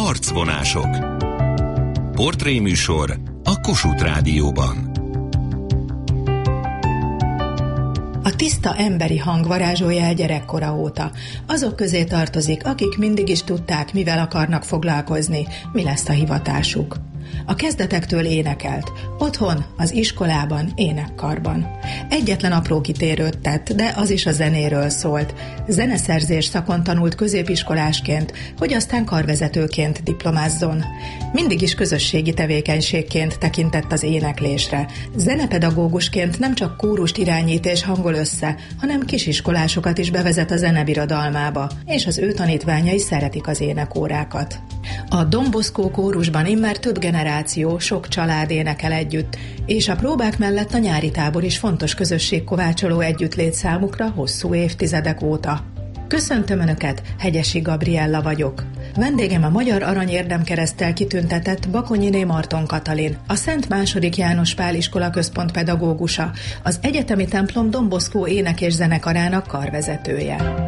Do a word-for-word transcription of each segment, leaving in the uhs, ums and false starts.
Arcvonások. Portréműsor a Kossuth Rádióban. A tiszta emberi hang varázsolja el gyerekkora óta. Azok közé tartozik, akik mindig is tudták, mivel akarnak foglalkozni, mi lesz a hivatásuk. A kezdetektől énekelt, otthon, az iskolában, énekkarban. Egyetlen apró kitérőt tett, de az is a zenéről szólt. Zeneszerzés szakon tanult középiskolásként, hogy aztán karvezetőként diplomázzon. Mindig is közösségi tevékenységként tekintett az éneklésre. Zenepedagógusként nem csak kórust irányít és hangol össze, hanem kisiskolásokat is bevezet a zenebirodalmába, és az ő tanítványai szeretik az énekórákat. A Don Bosco kórusban immár több generáció, sok család énekel együtt, és a próbák mellett a nyári tábor is fontos közösségkovácsoló együttlét számukra hosszú évtizedek óta. Köszöntöm Önöket, Hegyesi Gabriella vagyok. Vendégem a Magyar Arany Érdemkereszttel kitüntetett Bakonyiné Marton Katalin, a Szent második János Pál Iskola Központ pedagógusa, az egyetemi templom Don Bosco ének- és zenekarának karvezetője.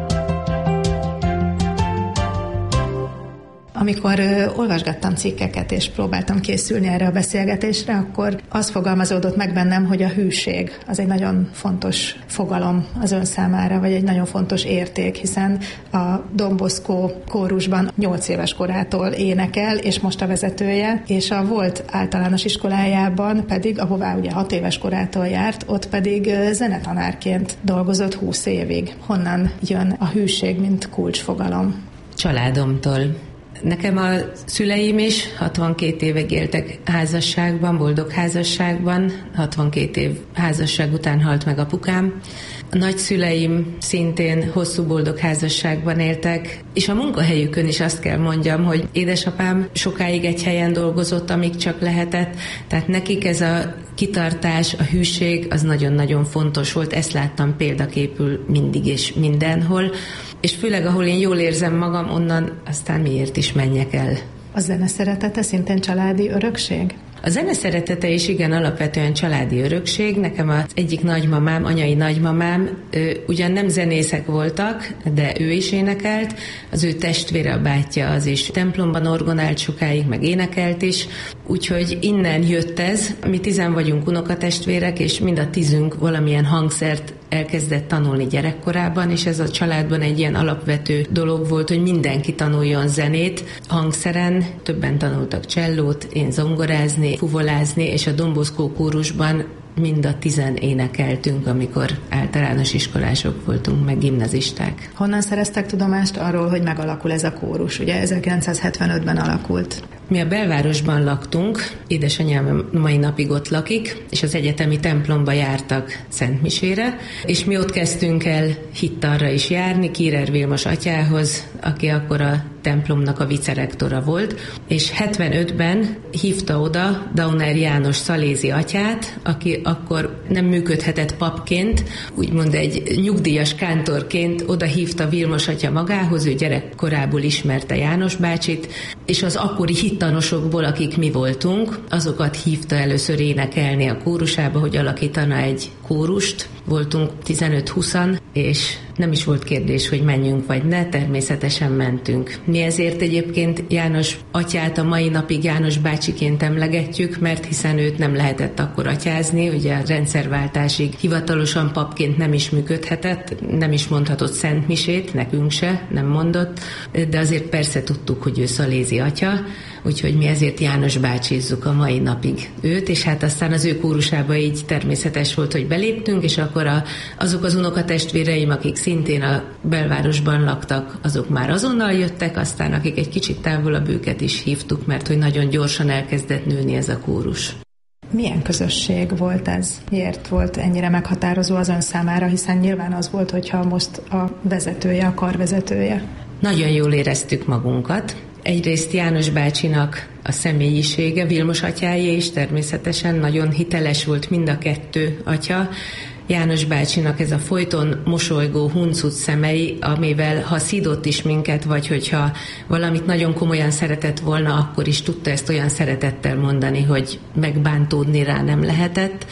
Amikor ö, olvasgattam cikkeket és próbáltam készülni erre a beszélgetésre, akkor az fogalmazódott meg bennem, hogy a hűség az egy nagyon fontos fogalom az ön számára, vagy egy nagyon fontos érték, hiszen a Don Bosco kórusban nyolc éves korától énekel, és most a vezetője, és a volt általános iskolájában pedig, ahová ugye hat éves korától járt, ott pedig ö, zenetanárként dolgozott húsz évig. Honnan jön a hűség, mint kulcsfogalom? Családomtól. Nekem a szüleim is hatvankét évig éltek házasságban, boldog házasságban, hatvankét év házasság után halt meg apukám. A nagyszüleim szintén hosszú boldog házasságban éltek, és a munkahelyükön is azt kell mondjam, hogy édesapám sokáig egy helyen dolgozott, amíg csak lehetett, tehát nekik ez a kitartás, a hűség az nagyon-nagyon fontos volt, ezt láttam példaképül mindig és mindenhol, és főleg ahol én jól érzem magam, onnan aztán miért is menjek el. A zene szeretete szintén családi örökség? A zene szeretete is igen alapvetően családi örökség. Nekem az egyik nagymamám, anyai nagymamám, ő, ugyan nem zenészek voltak, de ő is énekelt. Az ő testvére, a bátyja az is templomban orgonált sokáig, meg énekelt is. Úgyhogy innen jött ez. Mi tizen vagyunk unokatestvérek, és mind a tízünk valamilyen hangszert elkezdett tanulni gyerekkorában, és ez a családban egy ilyen alapvető dolog volt, hogy mindenki tanuljon zenét. Hangszeren többen tanultak csellót, én zongorázni, fuvolázni, és a Don Bosco kórusban mind a tizen énekeltünk, amikor általános iskolások voltunk, meg gimnazisták. Honnan szereztek tudomást arról, hogy megalakul ez a kórus? Ugye ezerkilencszázhetvenötben alakult. Mi a belvárosban laktunk, édesanyám mai napig ott lakik, és az egyetemi templomba jártak szentmisére, és mi ott kezdtünk el hittarra is járni, Kírer Vilmos atyához, aki akkor a templomnak a vicerektora volt, és hetvenötben hívta oda Dauner János szalézi atyát, aki akkor nem működhetett papként, úgymond egy nyugdíjas kántorként oda hívta Vilmos atya magához, ő gyerekkorából ismerte János bácsit, és az akkori hittanosokból, akik mi voltunk, azokat hívta először énekelni a kórusába, hogy alakítana egy kórust. Voltunk tizenöt-húszan, és nem is volt kérdés, hogy menjünk vagy ne, természetesen mentünk. Mi ezért egyébként János atyát a mai napig János bácsiként emlegetjük, mert hiszen őt nem lehetett akkor atyázni, ugye a rendszerváltásig hivatalosan papként nem is működhetett, nem is mondhatott szentmisét, nekünk se, nem mondott, de azért persze tudtuk, hogy ő szalézi atya, úgyhogy mi ezért János bácsizzuk a mai napig őt, és hát aztán az ő kórusába így természetes volt, hogy beléptünk, és akkor a, azok az unokatestvéreim, akik szintén a belvárosban laktak, azok már azonnal jöttek, aztán akik egy kicsit távolabb, őket is hívtuk, mert hogy nagyon gyorsan elkezdett nőni ez a kórus. Milyen közösség volt ez? Miért volt ennyire meghatározó az ön számára, hiszen nyilván az volt, hogyha most a vezetője, a karvezetője. Nagyon jól éreztük magunkat. Egyrészt János bácsinak a személyisége, Vilmos atyájé is természetesen nagyon hiteles volt mind a kettő atya. János bácsinak ez a folyton mosolygó, huncut szemei, amivel ha szídott is minket, vagy hogyha valamit nagyon komolyan szeretett volna, akkor is tudta ezt olyan szeretettel mondani, hogy megbántódni rá nem lehetett.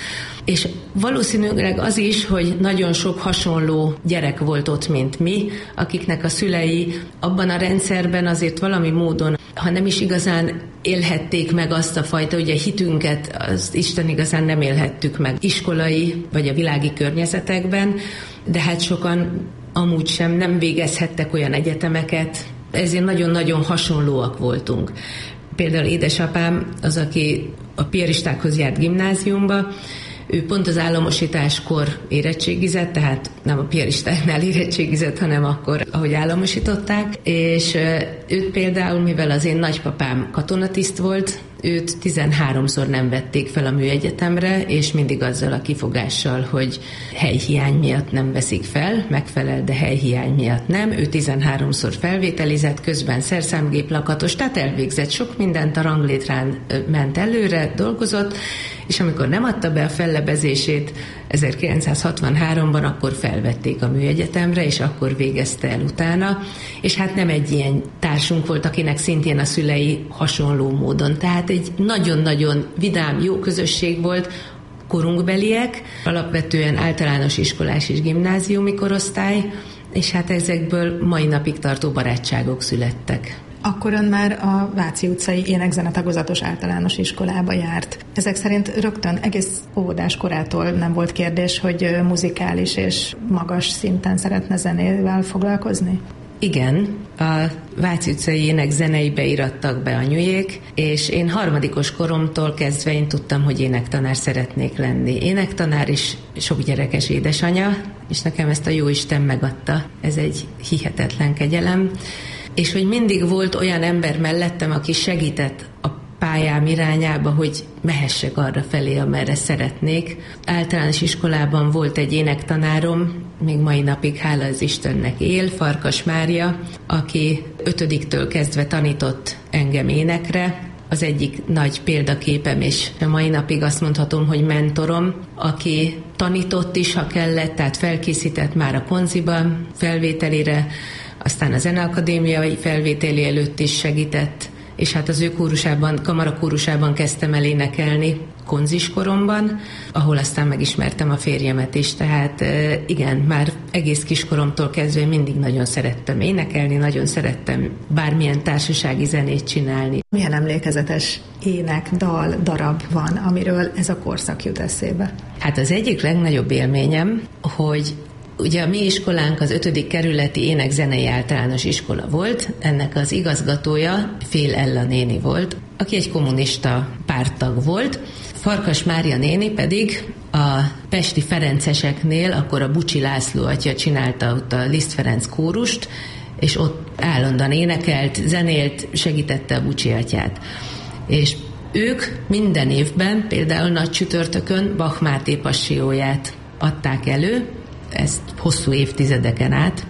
És valószínűleg az is, hogy nagyon sok hasonló gyerek volt ott, mint mi, akiknek a szülei abban a rendszerben azért valami módon, ha nem is igazán élhették meg azt a fajta, ugye hitünket, az Isten igazán nem élhettük meg iskolai vagy a világi környezetekben, de hát sokan amúgy sem nem végezhettek olyan egyetemeket, ezért nagyon-nagyon hasonlóak voltunk. Például édesapám az, aki a piaristákhoz járt gimnáziumba, ő pont az államosításkor érettségizett, tehát nem a piaristáknál érettségizett, hanem akkor, ahogy államosították, és őt például, mivel az én nagypapám katonatiszt volt, őt tizenháromszor nem vették fel a műegyetemre, és mindig azzal a kifogással, hogy helyhiány miatt nem veszik fel, megfelel, de helyhiány miatt nem. Ő tizenháromszor felvételizett, közben szerszámgép lakatos, tehát elvégzett sok mindent, a ranglétrán ment előre, dolgozott, és amikor nem adta be a fellebezését ezerkilencszázhatvanháromban, akkor felvették a műegyetemre, és akkor végezte el utána, és hát nem egy ilyen társunk volt, akinek szintén a szülei hasonló módon. Tehát egy nagyon-nagyon vidám, jó közösség volt, korunkbeliek, alapvetően általános iskolás és gimnáziumi korosztály, és hát ezekből mai napig tartó barátságok születtek. Akkor ön már a Váci utcai ének-zene tagozatos általános iskolába járt. Ezek szerint rögtön egész óvodás korától nem volt kérdés, hogy muzikális és magas szinten szeretne zenével foglalkozni? Igen, a Váci utcai ének-zenei beirattak be anyujék, és én harmadikos koromtól kezdve én tudtam, hogy énektanár szeretnék lenni. Énektanár is sok gyerekes édesanya, és nekem ezt a jóisten megadta. Ez egy hihetetlen kegyelem. És hogy mindig volt olyan ember mellettem, aki segített a pályám irányába, hogy mehessek arra felé, amerre szeretnék. Általános iskolában volt egy énektanárom, még mai napig hála az Istennek él, Farkas Mária, aki ötödiktől kezdve tanított engem énekre. Az egyik nagy példaképem, és a mai napig azt mondhatom, hogy mentorom, aki tanított is, ha kellett, tehát felkészített már a konziban felvételire, aztán a zeneakadémiai felvételi előtt is segített, és hát az ő kórusában, kamarakórusában kezdtem el énekelni konziskoromban, ahol aztán megismertem a férjemet is, tehát igen, már egész kiskoromtól kezdve mindig nagyon szerettem énekelni, nagyon szerettem bármilyen társasági zenét csinálni. Milyen emlékezetes ének, dal, darab van, amiről ez a korszak jut eszébe? Hát az egyik legnagyobb élményem, hogy ugye a mi iskolánk az ötödik kerületi ének-zenei általános iskola volt, ennek az igazgatója Fél Ella néni volt, aki egy kommunista párttag volt. Farkas Mária néni pedig a pesti ferenceseknél, akkor a Bucsi László atya csinálta ott a Liszt Ferenc kórust, és ott állandóan énekelt, zenélt, segítette a Bucsi atyát. És ők minden évben, például nagy csütörtökön Bach Máté Passió-ját adták elő, ezt hosszú évtizedeken át,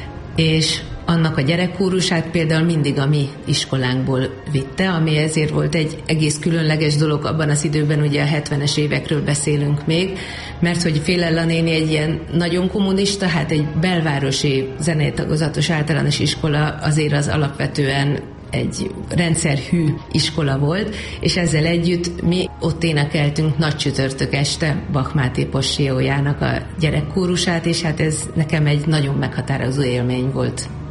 és annak a gyerekkórusát például mindig a mi iskolánkból vitte, ami ezért volt egy egész különleges dolog abban az időben, ugye a hetvenes évekről beszélünk még, mert hogy Fél Ella néni egy ilyen nagyon kommunista, hát egy belvárosi zenétagozatos általános iskola azért az alapvetően egy rendszerhű iskola volt, és ezzel együtt mi ott énekeltünk nagy csütörtök este Bach Máté Passió-jának a gyerekkórusát, és hát ez nekem egy nagyon meghatározó élmény volt.